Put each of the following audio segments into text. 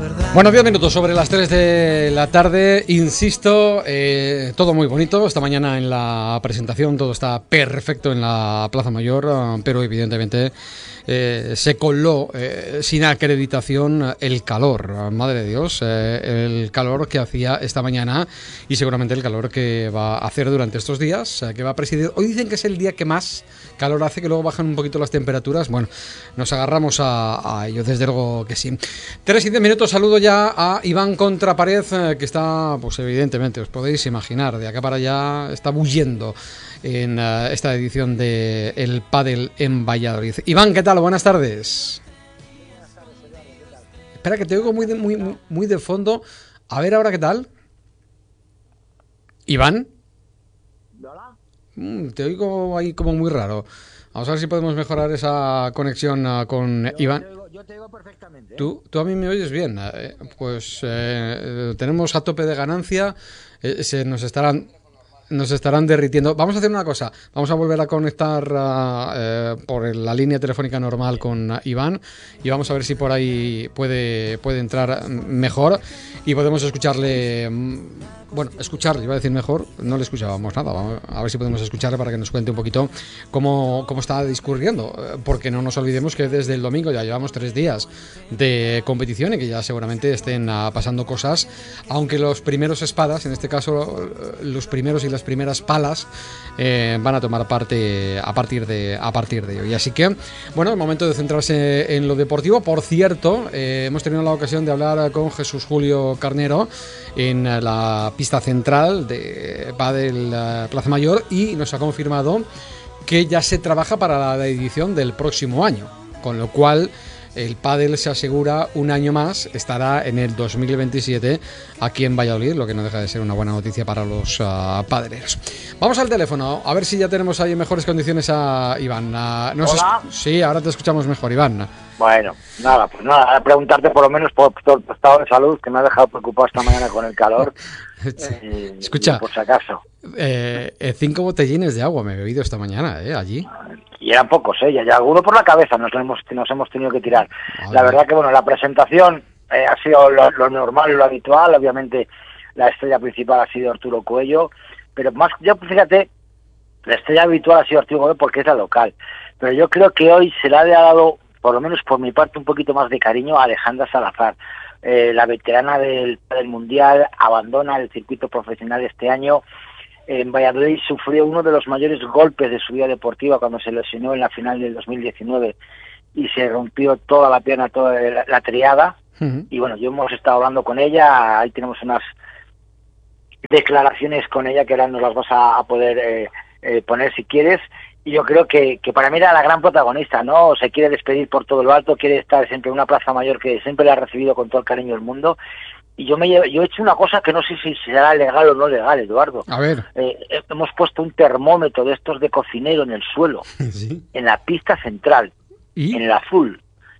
Bueno, 10 minutos sobre las 3 de la tarde, insisto, todo muy bonito. Esta mañana en la presentación todo está perfecto en la Plaza Mayor, pero evidentemente se coló sin acreditación el calor, madre de Dios, el calor que hacía esta mañana y seguramente el calor que va a hacer durante estos días, que va a presidir. Hoy dicen que es el día que más calor hace, que luego bajan un poquito las temperaturas. Bueno, nos agarramos a ello, desde luego que sí. 3 y 10 minutos, saludo ya a Iván Contrapared, que está, pues evidentemente, os podéis imaginar, de acá para allá está bulliendo en esta edición de El Pádel en Valladolid. Iván, ¿qué tal? Buenas tardes. Buenas tardes, Eduardo, ¿qué tal? Espera, que te oigo muy de fondo. A ver ahora qué tal. Iván. ¿Hola? Te oigo ahí como muy raro. Vamos a ver si podemos mejorar esa conexión con Iván. Yo te oigo perfectamente, ¿eh? Tú a mí me oyes bien. Tenemos a tope de ganancia. Nos estarán derritiendo. Vamos a hacer una cosa. Vamos a volver a conectar por la línea telefónica normal con Iván y vamos a ver si por ahí puede entrar mejor y podemos escucharle. Bueno, escucharle, iba a decir mejor, no le escuchábamos nada. Vamos a ver si podemos escucharle para que nos cuente un poquito cómo está discurriendo. Porque no nos olvidemos que desde el domingo ya llevamos 3 días de competición y que ya seguramente estén pasando cosas. Aunque los primeros espadas, en este caso los primeros y las primeras palas, van a tomar parte a partir de hoy. Así que, bueno, el momento de centrarse en lo deportivo. Por cierto, hemos tenido la ocasión de hablar con Jesús Julio Carnero en la pista central de Pádel Plaza Mayor y nos ha confirmado que ya se trabaja para la edición del próximo año, con lo cual el pádel se asegura un año más, estará en el 2027 aquí en Valladolid, lo que no deja de ser una buena noticia para los padeleros. Vamos al teléfono, a ver si ya tenemos ahí en mejores condiciones a Iván. ¿Hola? Sí, ahora te escuchamos mejor, Iván. Bueno, nada, a preguntarte por lo menos por tu estado de salud, que me ha dejado preocupado esta mañana con el calor. Escucha, por si acaso. 5 botellines de agua me he bebido esta mañana, allí. Y eran pocos, ya alguno por la cabeza nos hemos tenido que tirar. Vale. La verdad que, bueno, la presentación ha sido lo normal, lo habitual. Obviamente la estrella principal ha sido Arturo Coello, pero más, yo fíjate, la estrella habitual ha sido Arturo Coello porque es la local. Pero yo creo que hoy se le ha dado, por lo menos por mi parte, un poquito más de cariño a Alejandra Salazar. La veterana del Mundial abandona el circuito profesional este año. En Valladolid sufrió uno de los mayores golpes de su vida deportiva cuando se lesionó en la final del 2019 y se rompió toda la pierna, toda la triada. Uh-huh. Y bueno, yo hemos estado hablando con ella, ahí tenemos unas declaraciones con ella que ahora nos las vas a poder poner si quieres. Y yo creo que para mí era la gran protagonista, ¿no? Se quiere despedir por todo lo alto, quiere estar siempre en una Plaza Mayor que siempre le ha recibido con todo el cariño del mundo. Y yo he hecho una cosa que no sé si será legal o no legal, Eduardo. A ver. Hemos puesto un termómetro de estos de cocinero en el suelo, ¿Sí? en la pista central, ¿Y? en el azul,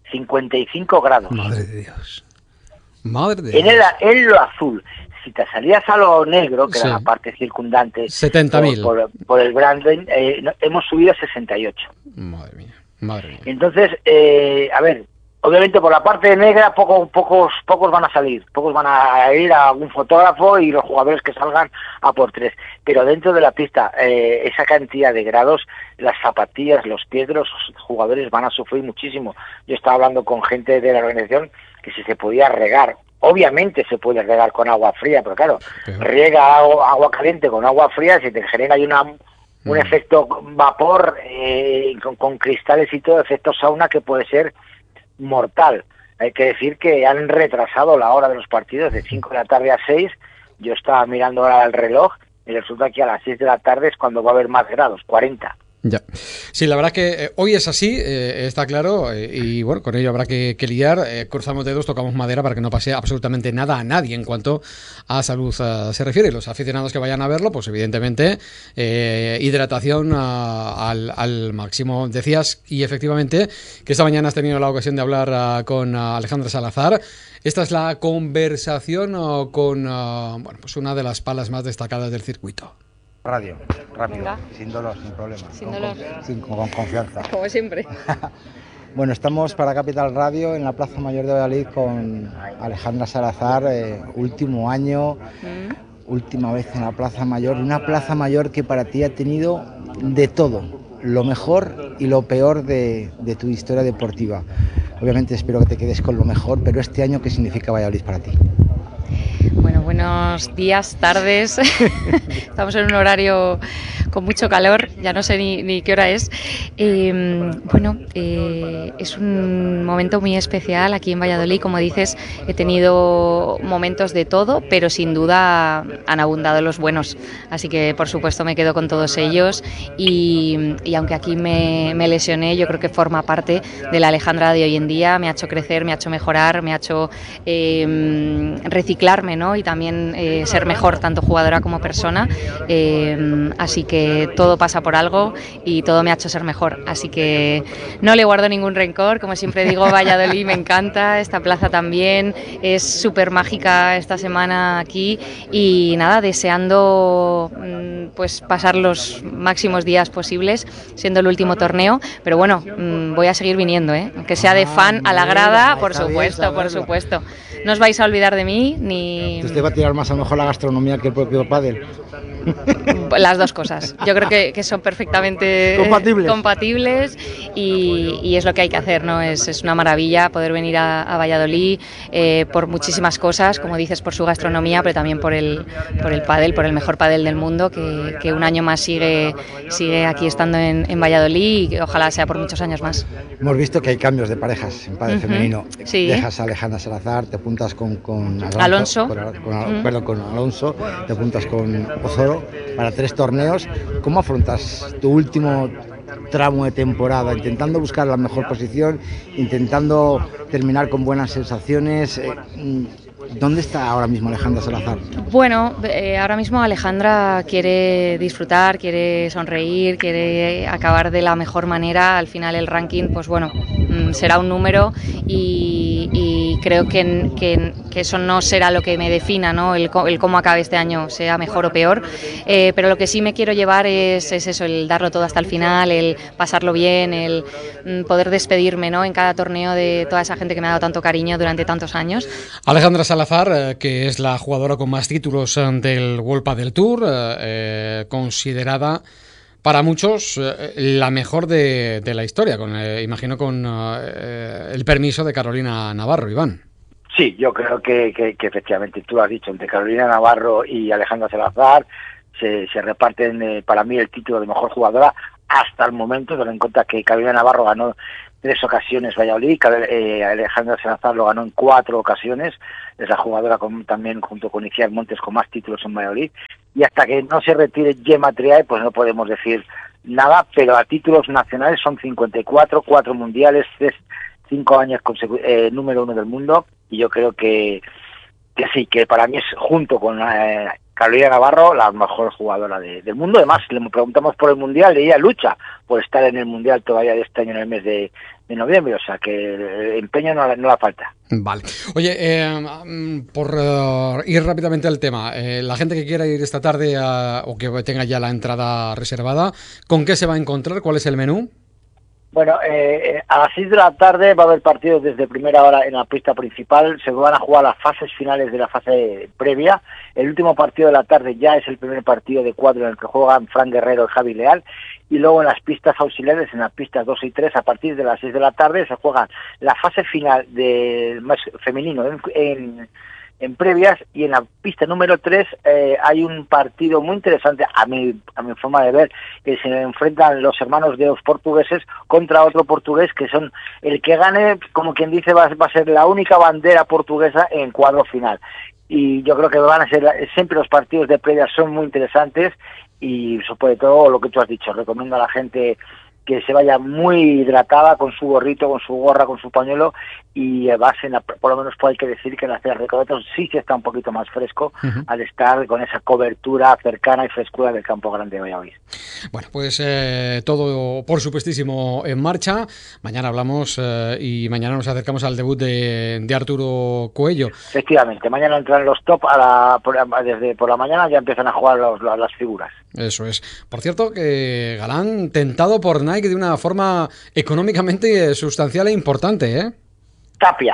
55 grados. Madre de Dios. Madre de Dios. En lo azul. Si te salías a lo negro, que Sí. era la parte circundante, 70.000. por el branding, hemos subido a 68. Madre mía, madre mía. Entonces, a ver, obviamente por la parte negra pocos van a salir, pocos van a ir a algún fotógrafo y los jugadores que salgan a por 3. Pero dentro de la pista, esa cantidad de grados, las zapatillas, los pies de los jugadores van a sufrir muchísimo. Yo estaba hablando con gente de la organización que si se podía regar. Obviamente se puede regar con agua fría, pero claro, riega agua caliente con agua fría, se te genera ahí un efecto vapor con cristales y todo, efecto sauna que puede ser mortal. Hay que decir que han retrasado la hora de los partidos de 5 de la tarde a 6. Yo estaba mirando ahora el reloj y resulta que a las 6 de la tarde es cuando va a haber más grados, 40. Ya. Sí, la verdad que hoy es así, está claro, y bueno, con ello habrá que lidiar. Cruzamos dedos, tocamos madera para que no pase absolutamente nada a nadie en cuanto a salud se refiere. Los aficionados que vayan a verlo, pues evidentemente hidratación al máximo. Decías, y efectivamente, que esta mañana has tenido la ocasión de hablar con Alejandra Salazar. Esta es la conversación con bueno, pues una de las palas más destacadas del circuito. Radio, rápido, Venga. sin dolor, sin problema. Sin dolor. Con confianza. Como siempre. Bueno, estamos para Capital Radio en la Plaza Mayor de Valladolid con Alejandra Salazar, último año, última vez en la Plaza Mayor, una Plaza Mayor que para ti ha tenido de todo, lo mejor y lo peor de tu historia deportiva. Obviamente espero que te quedes con lo mejor, pero este año, ¿qué significa Valladolid para ti? Bueno, buenos días, tardes. Estamos en un horario con mucho calor, ya no sé ni qué hora es. Es un momento muy especial aquí en Valladolid. Como dices, he tenido momentos de todo, pero sin duda han abundado los buenos. Así que, por supuesto, me quedo con todos ellos. Y aunque aquí me lesioné, yo creo que forma parte de la Alejandra de hoy en día. Me ha hecho crecer, me ha hecho mejorar, me ha hecho reciclarme, ¿no? Y también ser mejor, tanto jugadora como persona. Así que todo pasa por algo y todo me ha hecho ser mejor. Así que no le guardo ningún rencor. Como siempre digo, Valladolid me encanta, esta plaza también. Es súper mágica esta semana aquí y nada, deseando pues pasar los máximos días posibles, siendo el último torneo. Pero bueno, voy a seguir viniendo, aunque sea de fan a la grada, por supuesto, por supuesto. No os vais a olvidar de mí ni... ¿Usted va a tirar más a lo mejor la gastronomía que el propio pádel? Las dos cosas. Yo creo que son perfectamente compatibles y es lo que hay que hacer, ¿no? Es una maravilla poder venir a Valladolid por muchísimas cosas, como dices, por su gastronomía, pero también por el pádel, por el mejor pádel del mundo, que un año más sigue aquí estando en Valladolid y que ojalá sea por muchos años más. Hemos visto que hay cambios de parejas en pádel femenino. Sí. Dejas a Alejandra Salazar, te apuntas con Alonso. Con Alonso, te apuntas con Ozoro para 3 torneos. ¿Cómo afrontas tu último tramo de temporada? Intentando buscar la mejor posición, intentando terminar con buenas sensaciones. ¿Dónde está ahora mismo Alejandra Salazar? Bueno, ahora mismo Alejandra quiere disfrutar, quiere sonreír, quiere acabar de la mejor manera. Al final el ranking, pues bueno, será un número y creo que eso no será lo que me defina, ¿no? El cómo acabe este año, sea mejor o peor. Pero lo que sí me quiero llevar es eso, el darlo todo hasta el final, el pasarlo bien, el poder despedirme, ¿no? En cada torneo de toda esa gente que me ha dado tanto cariño durante tantos años. Alejandra Salazar, que es la jugadora con más títulos del World Padel Tour, considerada para muchos la mejor de la historia, imagino con el permiso de Carolina Navarro, Iván. Sí, yo creo que efectivamente, tú lo has dicho, entre Carolina Navarro y Alejandra Salazar se reparten para mí el título de mejor jugadora hasta el momento, teniendo en cuenta que Carolina Navarro ganó 3 ocasiones Valladolid, Alejandra Salazar lo ganó en 4 ocasiones, es la jugadora también junto con Iciar Montes con más títulos en Valladolid, y hasta que no se retire Gemma Triay pues no podemos decir nada, pero a títulos nacionales son 54, 4 mundiales, 5 años número 1 del mundo, y yo creo que sí, que para mí es junto con Carolina Navarro la mejor jugadora del mundo. Además, le preguntamos por el Mundial y ella lucha por estar en el Mundial todavía de este año en el mes de noviembre, o sea que el empeño no la falta. Vale. Oye, por ir rápidamente al tema, la gente que quiera ir esta tarde o que tenga ya la entrada reservada, ¿con qué se va a encontrar? ¿Cuál es el menú? Bueno, a las 6 de la tarde va a haber partidos desde primera hora en la pista principal. Se van a jugar las fases finales de la fase previa. El último partido de la tarde ya es el primer partido de 4 en el que juegan Fran Guerrero y Javi Leal. Y luego en las pistas auxiliares, en las pistas 2 y 3, a partir de las 6 de la tarde se juegan la fase final del femenino en previas, y en la pista número 3 hay un partido muy interesante, a mi forma de ver, que se enfrentan los hermanos de los portugueses contra otro portugués, que son el que gane, como quien dice, va a ser la única bandera portuguesa en cuadro final. Y yo creo que van a ser, siempre los partidos de previas son muy interesantes, y sobre todo lo que tú has dicho, recomiendo a la gente que se vaya muy hidratada con su gorrito, con su gorra, con su pañuelo, y por lo menos hay que decir que en las Ciudad de Recoletos sí se está un poquito más fresco al estar con esa cobertura cercana y frescura del Campo Grande de Valladolid. Bueno, pues todo por supuestísimo en marcha. Mañana hablamos y mañana nos acercamos al debut de Arturo Coello. Efectivamente, mañana entran los top, desde por la mañana ya empiezan a jugar las figuras. Eso es. Por cierto, que Galán tentado por Nike de una forma económicamente sustancial e importante, ¿eh? Tapia.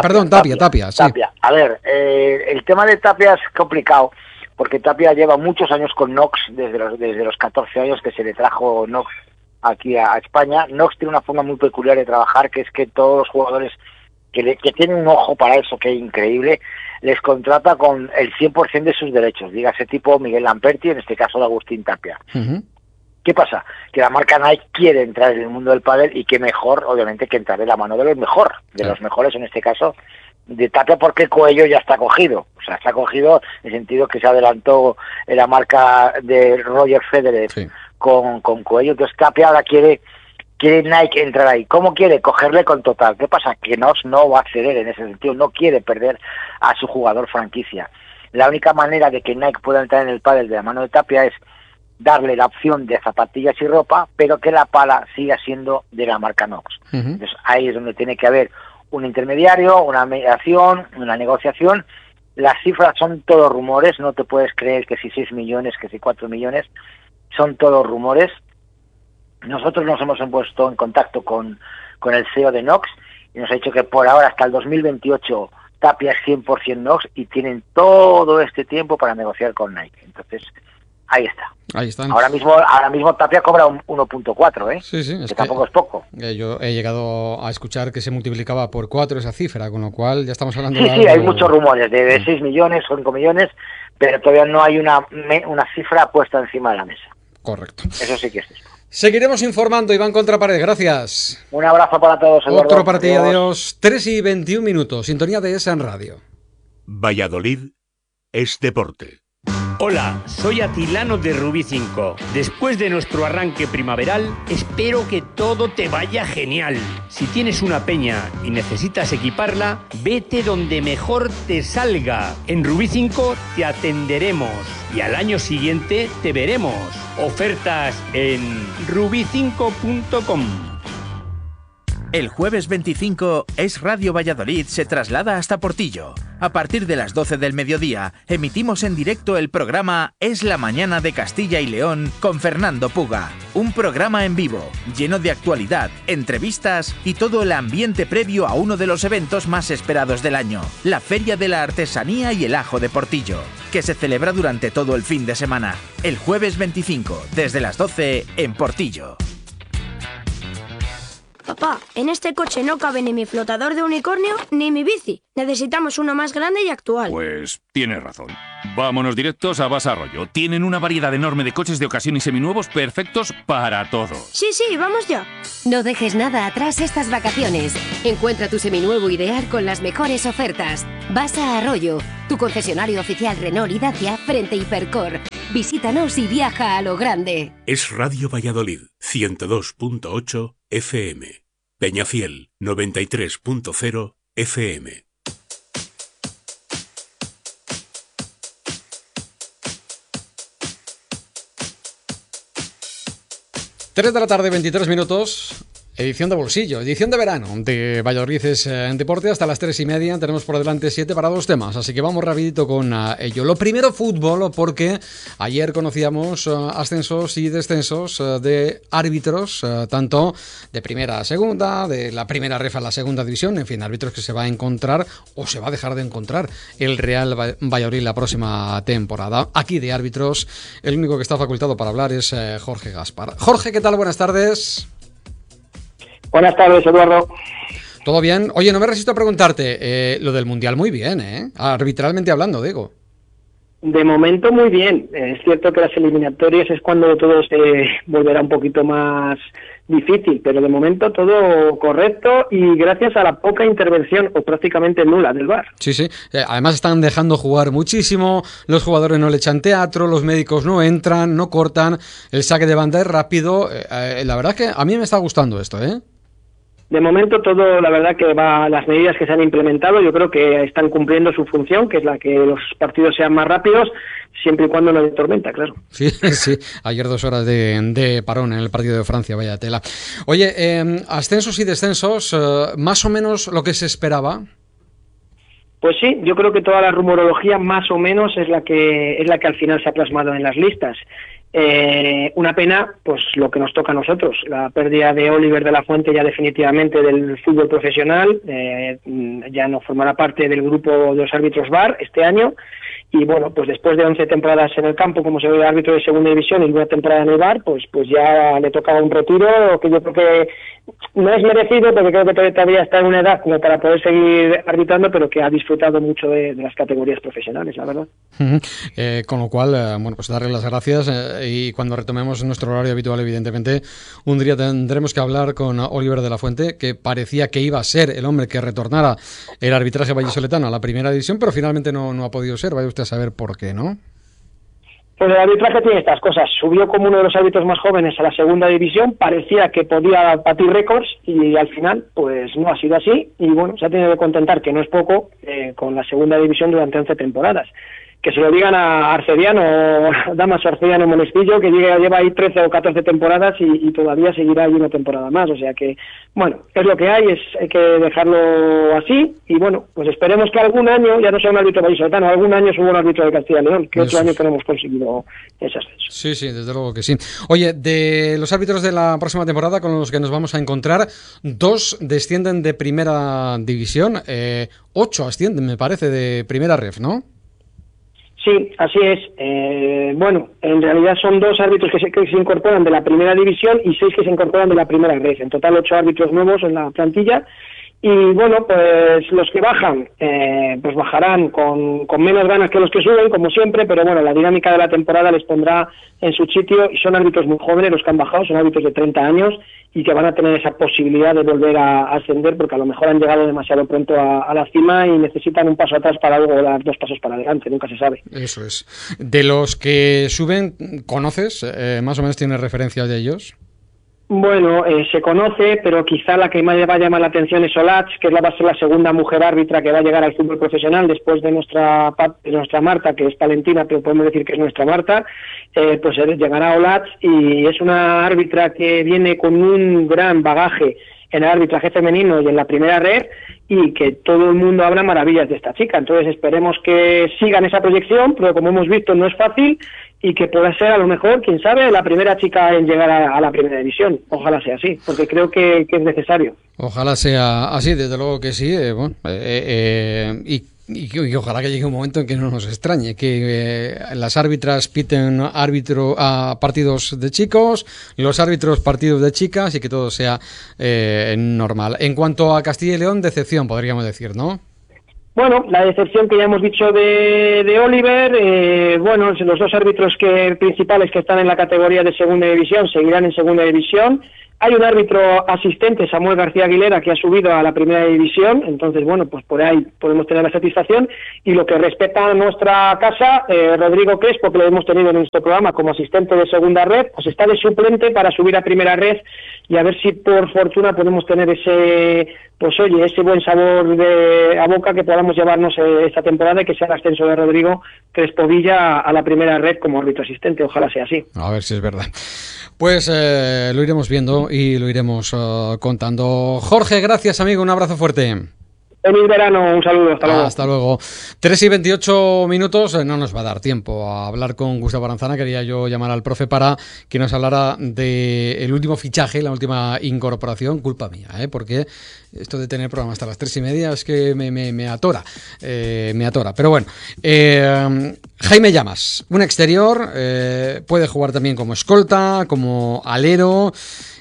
Tapia, sí. Tapia. A ver, el tema de Tapia es complicado, porque Tapia lleva muchos años con Knox, desde los 14 años que se le trajo Knox aquí a España. Knox tiene una forma muy peculiar de trabajar, que es que todos los jugadores que tienen un ojo para eso, que es increíble, les contrata con el 100% de sus derechos. Dígase tipo Miguel Lamperti, en este caso de Agustín Tapia. Uh-huh. ¿Qué pasa? Que la marca Nike quiere entrar en el mundo del pádel y qué mejor, obviamente, que entrar en la mano de los los mejores, en este caso, de Tapia, porque Coello ya está cogido. O sea, está cogido en el sentido que se adelantó en la marca de Roger Federer con Coello. Entonces Tapia ahora quiere Nike entrar ahí. ¿Cómo quiere? Cogerle con total. ¿Qué pasa? Que no va a ceder en ese sentido, no quiere perder a su jugador franquicia. La única manera de que Nike pueda entrar en el pádel de la mano de Tapia es darle la opción de zapatillas y ropa, pero que la pala siga siendo de la marca Knox. Uh-huh. Entonces ahí es donde tiene que haber un intermediario, una mediación, una negociación. Las cifras son todos rumores, no te puedes creer que si 6 millones, que si 4 millones, son todos rumores. Nosotros nos hemos puesto en contacto con el CEO de Knox y nos ha dicho que por ahora hasta el 2028 Tapia es 100% Knox y tienen todo este tiempo para negociar con Nike. Entonces, ahí está. Ahí están. Ahora mismo Tapia cobra un 1.4, ¿eh? Sí, que tampoco es poco. Yo he llegado a escuchar que se multiplicaba por 4 esa cifra, con lo cual ya estamos hablando de algo... hay muchos rumores de 6 millones, 5 millones, pero todavía no hay una cifra puesta encima de la mesa. Correcto. Eso sí que es esto. Seguiremos informando, Iván Contrapared, gracias. Un abrazo para todos, Eduardo. Otro para ti, adiós. 3:21, sintonía de ESA en Radio. Valladolid es deporte. Hola, soy Atilano de Rubí 5. Después de nuestro arranque primaveral, espero que todo te vaya genial. Si tienes una peña y necesitas equiparla, vete donde mejor te salga. En Rubí 5 te atenderemos y al año siguiente te veremos. Ofertas en rubi5.com. El jueves 25, Es Radio Valladolid se traslada hasta Portillo. A partir de las 12 del mediodía, emitimos en directo el programa Es la Mañana de Castilla y León con Fernando Puga. Un programa en vivo, lleno de actualidad, entrevistas y todo el ambiente previo a uno de los eventos más esperados del año, la Feria de la Artesanía y el Ajo de Portillo, que se celebra durante todo el fin de semana. El jueves 25, desde las 12, en Portillo. Papá, en este coche no cabe ni mi flotador de unicornio ni mi bici. Necesitamos uno más grande y actual. Pues tienes razón. Vámonos directos a Basa Arroyo. Tienen una variedad enorme de coches de ocasión y seminuevos perfectos para todo. Sí, vamos ya. No dejes nada atrás estas vacaciones. Encuentra tu seminuevo ideal con las mejores ofertas. Basa Arroyo, tu concesionario oficial Renault y Dacia frente a Hipercor. Visítanos y viaja a lo grande. Es Radio Valladolid, 102.8 FM. Peñafiel, 93.0 FM. Tres de la tarde, 23 minutos. Edición de bolsillo, edición de verano de Valladolid es en deporte hasta las 3:30. Tenemos por delante 7 para 2 temas, así que vamos rapidito con ello. Lo primero, fútbol, porque ayer conocíamos ascensos y descensos de árbitros, tanto de primera a segunda, de la primera ref a la segunda división, en fin, árbitros que se va a encontrar o se va a dejar de encontrar el Real Valladolid la próxima temporada. Aquí de árbitros, el único que está facultado para hablar es Jorge Gaspar. Jorge, ¿qué tal? Buenas tardes. Buenas tardes, Eduardo. ¿Todo bien? Oye, no me resisto a preguntarte, lo del Mundial muy bien, ¿eh? Arbitralmente hablando, digo. De momento muy bien. Es cierto que las eliminatorias es cuando todo se volverá un poquito más difícil, pero de momento todo correcto y gracias a la poca intervención o prácticamente nula del VAR. Sí. Además están dejando jugar muchísimo, los jugadores no le echan teatro, los médicos no entran, no cortan, el saque de banda es rápido. La verdad es que a mí me está gustando esto, ¿eh? De momento todo, la verdad que las medidas que se han implementado yo creo que están cumpliendo su función, que es la que los partidos sean más rápidos, siempre y cuando no haya tormenta, claro. Sí, ayer 2 horas de parón en el partido de Francia, vaya tela. Oye, ascensos y descensos, más o menos lo que se esperaba. Pues sí, yo creo que toda la rumorología más o menos es la que al final se ha plasmado en las listas. Una pena, pues lo que nos toca a nosotros, la pérdida de Oliver de la Fuente ya definitivamente del fútbol profesional, ya no formará parte del grupo de los árbitros VAR este año, y bueno, pues después de 11 temporadas en el campo como árbitro de segunda división y una temporada en el VAR, pues ya le tocaba un retiro que yo creo que no es merecido, porque creo que todavía está en una edad como para poder seguir arbitrando, pero que ha disfrutado mucho de las categorías profesionales, la verdad. Con lo cual, bueno, pues darle las gracias y cuando retomemos nuestro horario habitual, evidentemente, un día tendremos que hablar con Oliver de la Fuente, que parecía que iba a ser el hombre que retornara el arbitraje vallisoletano a la primera división, pero finalmente no ha podido ser. Vaya usted a saber por qué, ¿no? Pues el arbitraje tiene estas cosas. Subió como uno de los árbitros más jóvenes a la segunda división, parecía que podía batir récords y al final pues no ha sido así y bueno, se ha tenido que contentar, que no es poco, con la segunda división durante 11 temporadas. Que se lo digan a Arcediano, Damaso Arcediano Monestillo, que lleva ahí 13 o 14 temporadas y todavía seguirá ahí una temporada más. O sea que, bueno, es lo que hay que dejarlo así. Y bueno, pues esperemos que algún año, ya no sea un árbitro vallisoletano, algún año suba un árbitro de Castilla y León, que otro año que no hemos conseguido ese ascenso. Sí, sí, desde luego que sí. Oye, de los árbitros de la próxima temporada con los que nos vamos a encontrar, 2 descienden de primera división, 8 ascienden, me parece, de primera ref, ¿no? Sí, así es. Bueno, en realidad son 2 árbitros que se incorporan de la primera división y 6 que se incorporan de la primera red. En total 8 árbitros nuevos en la plantilla. Y bueno, pues los que bajan, pues bajarán con menos ganas que los que suben, como siempre, pero bueno, la dinámica de la temporada les pondrá en su sitio y son árbitros muy jóvenes los que han bajado, son árbitros de 30 años y que van a tener esa posibilidad de volver a ascender porque a lo mejor han llegado demasiado pronto a la cima y necesitan un paso atrás para luego dar 2 pasos para adelante, nunca se sabe. Eso es. De los que suben, ¿conoces? ¿Más o menos tienes referencias de ellos? Bueno, se conoce, pero quizá la que más va a llamar la atención es Olach, que va a ser la segunda mujer árbitra que va a llegar al fútbol profesional después de nuestra Marta, que es palentina, pero podemos decir que es nuestra Marta. Pues llegará Olach y es una árbitra que viene con un gran bagaje en el arbitraje femenino y en la primera red y que todo el mundo habla maravillas de esta chica. Entonces esperemos que sigan esa proyección, pero como hemos visto no es fácil y que pueda ser a lo mejor, quién sabe, la primera chica en llegar a la primera división. Ojalá sea así, porque creo que es necesario. Ojalá sea así, desde luego que sí. Y ojalá que llegue un momento en que no nos extrañe, que las árbitras piten a partidos de chicos, los árbitros partidos de chicas y que todo sea normal. En cuanto a Castilla y León, decepción, podríamos decir, ¿no? Bueno, la decepción que ya hemos dicho de Oliver, bueno, los 2 árbitros principales que están en la categoría de segunda división seguirán en segunda división. Hay un árbitro asistente, Samuel García Aguilera, que ha subido a la primera división, entonces, bueno, pues por ahí podemos tener la satisfacción. Y lo que respecta a nuestra casa, Rodrigo Crespo, que lo hemos tenido en nuestro programa como asistente de segunda red, pues está de suplente para subir a primera red y a ver si por fortuna podemos tener ese buen sabor a boca que podamos llevarnos esta temporada y que sea el ascenso de Rodrigo Crespo Villa a la primera red como árbitro asistente. Ojalá sea así. A ver si es verdad. Pues lo iremos viendo y lo iremos contando. Jorge, gracias, amigo, un abrazo fuerte. Feliz verano, un saludo, hasta luego. Hasta luego. 3:28, no nos va a dar tiempo a hablar con Gustavo Aranzana. Quería yo llamar al profe para que nos hablara del último fichaje, la última incorporación, culpa mía, porque esto de tener programa hasta las 3:30 es que me atora, pero bueno. Jaime Llamas, un exterior, puede jugar también como escolta, como alero.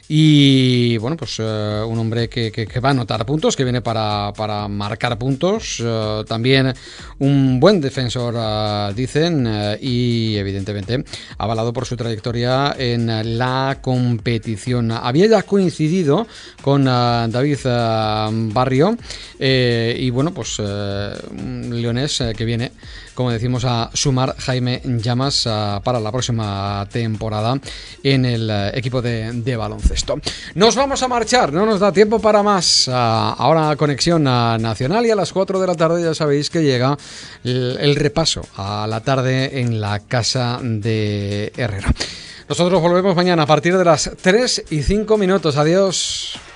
Y bueno, pues un hombre que va a anotar puntos, que viene para marcar puntos, también un buen defensor, dicen, y evidentemente avalado por su trayectoria en la competición. Había ya coincidido con David Barrio y bueno, pues un leonés que viene, como decimos, a sumar Jaime Llamas para la próxima temporada en el equipo de baloncesto. Nos vamos a marchar, no nos da tiempo para más. Ahora conexión nacional y a las 4 de la tarde ya sabéis que llega el repaso a la tarde en la Casa de Herrera. Nosotros volvemos mañana a partir de las 3:05. Adiós.